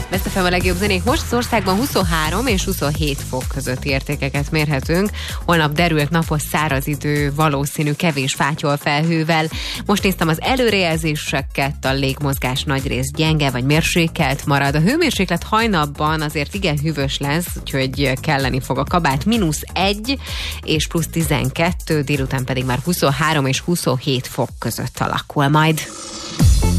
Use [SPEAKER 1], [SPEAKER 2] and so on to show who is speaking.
[SPEAKER 1] Best FM a legjobb zenék. Most az országban 23 és 27 fok közötti értékeket mérhetünk. Holnap derült napos száraz idő, valószínű kevés fátyol felhővel. Most néztem az előrejelzéseket, a légmozgás nagyrészt gyenge vagy mérsékelt marad. A hőmérséklet hajnapban azért igen hűvös lesz, úgyhogy kelleni fog a kabát. -1 és +12, délután pedig már 23 és 27 fok között alakul majd.